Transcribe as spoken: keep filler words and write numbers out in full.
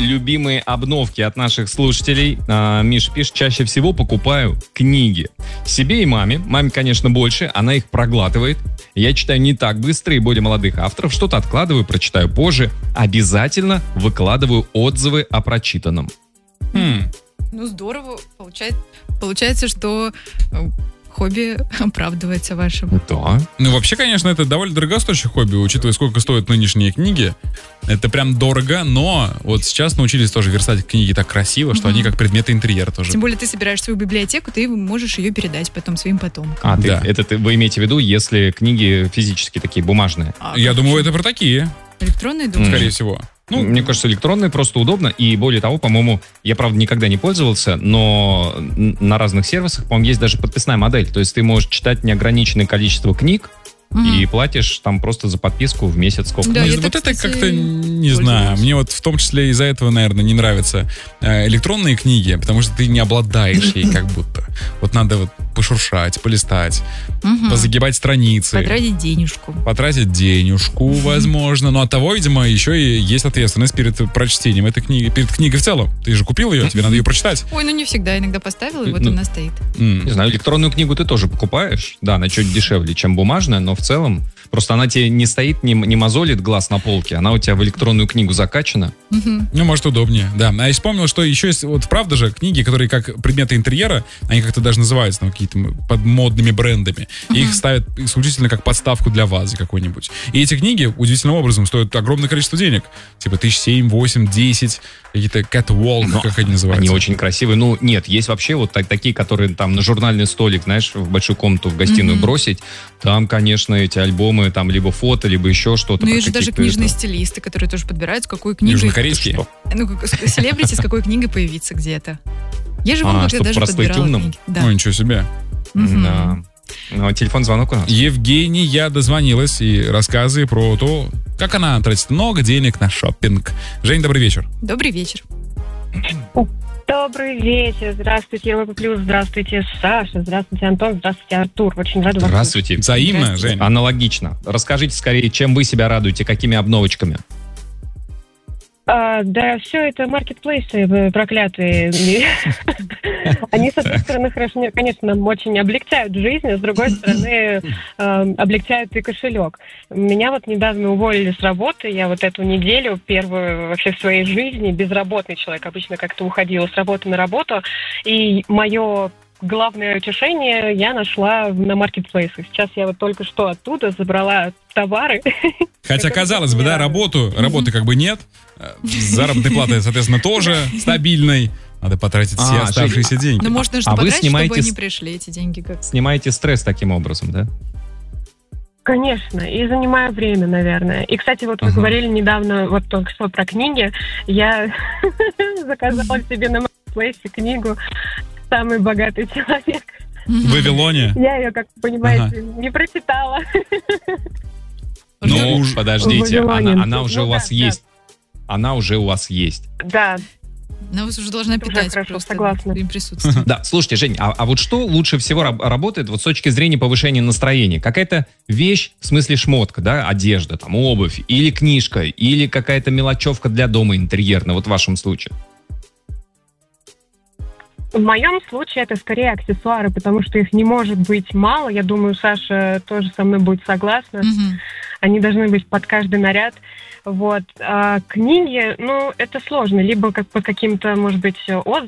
любимые обновки от наших слушателей. А, Миш пишет, чаще всего покупаю книги. Себе и маме. Маме, конечно, больше, она их проглатывает. Я читаю не так быстро и более молодых авторов. Что-то откладываю, прочитаю позже. Обязательно выкладываю отзывы о прочитанном. Хм. Ну, здорово. Получается, получается, что хобби оправдывается вашим. Да. Ну, вообще, конечно, это довольно дорогостоящее хобби, учитывая, сколько стоят нынешние книги. Это прям дорого, но вот сейчас научились тоже верстать книги так красиво, что угу. они как предметы интерьера тоже. Тем более ты собираешь свою библиотеку, ты можешь ее передать потом своим потомкам. А, ты, да. это ты, вы имеете в виду, если книги физически такие, бумажные? А, Я думаю, это про такие. Электронные, думаю? Скорее всего. Ну, мне кажется, электронные просто удобно. И более того, по-моему, я, правда, никогда не пользовался, но на разных сервисах, по-моему, есть даже подписная модель. То есть ты можешь читать неограниченное количество книг, mm-hmm. и платишь там просто за подписку в месяц сколько. Да, ну, это, вот кстати, это как-то, не знаю, мне вот в том числе из-за этого, наверное, не нравятся э, электронные книги, потому что ты не обладаешь ей как будто. Вот надо вот пошуршать, полистать, угу. позагибать страницы. Потратить денежку. Потратить денежку, возможно. Но от того, видимо, еще и есть ответственность перед прочтением этой книги, перед книгой в целом. Ты же купил ее, тебе надо ее прочитать. Ой, ну не всегда. Иногда поставил, и вот ну, она стоит. Не знаю, электронную книгу ты тоже покупаешь. Да, она чуть дешевле, чем бумажная, но в целом просто она тебе не стоит, не, не мозолит глаз на полке, она у тебя в электронную книгу закачана. Угу. Ну, может, удобнее, да. А я вспомнил, что еще есть, вот правда же, книги, которые как предметы интерьера, они как-то даже называются там какие-то под модными брендами. И uh-huh. их ставят исключительно как подставку для вазы какой-нибудь. И эти книги удивительным образом стоят огромное количество денег. Типа тысяч семь, восемь, десять. Какие-то catwalk, но как они называются. Они очень красивые. Ну, нет, есть вообще вот так, такие, которые там на журнальный столик, знаешь, в большую комнату, в гостиную uh-huh. бросить. Там, конечно, эти альбомы, там либо фото, либо еще что-то. Ну, есть же даже книжные это... стилисты, которые тоже подбирают, с какой книгой... Южнокорейские? Ну, селебрити, с какой книгой появиться где-то. Я же а, даже подбирала книги. Да. Ну, ничего себе. Угу. Да. Ну, телефон, звонок у нас. Евгения дозвонилась и рассказы про то, как она тратит много денег на шопинг. Жень, добрый вечер. Добрый вечер. Добрый вечер. Здравствуйте, Европа Плюс. Здравствуйте, Саша. Здравствуйте, Антон. Здравствуйте, Артур. Очень рада вас. Здравствуйте. Взаимно, Жень. Аналогично. Расскажите скорее, чем вы себя радуете, какими обновочками? А, да, все это маркетплейсы проклятые. Они, с одной стороны, хорошо, конечно, нам очень облегчают жизнь, а с другой стороны, облегчают и кошелек. Меня вот недавно уволили с работы, я вот эту неделю, первую вообще в своей жизни, безработный человек, обычно как-то уходила с работы на работу, и мое главное утешение я нашла на маркетплейсах. Сейчас я вот только что оттуда забрала товары. Хотя, казалось бы, да, работу, работы как бы нет, заработной платы, соответственно, тоже стабильной. Надо потратить все а, оставшиеся деньги. Ну, можно же а потратить, вы снимаете, чтобы они пришли, эти деньги. Как... Снимаете стресс таким образом, да? Конечно, и занимаю время, наверное. И, кстати, вот вы uh-huh. говорили недавно, вот только что про книги. Я заказала себе на маркетплейсе книгу «Самый богатый человек». В Вавилоне? Я ее, как вы понимаете, ага. не прочитала. Ну, подождите, она, она уже ну, у вас да, есть. Да. Она уже у вас есть. Да. Она вас уже должна питать. Уже хорошо, просто согласна. своим присутствием. Да, слушайте, Жень, а, а вот что лучше всего раб- работает вот с точки зрения повышения настроения? Какая-то вещь, в смысле шмотка, да, одежда, там, обувь, или книжка, или какая-то мелочевка для дома интерьерная, вот в вашем случае? В моем случае это скорее аксессуары, потому что их не может быть мало. Я думаю, Саша тоже со мной будет согласна. Mm-hmm. Они должны быть под каждый наряд. Вот. А книги, ну, это сложно. Либо как под каким-то, может быть, отзывом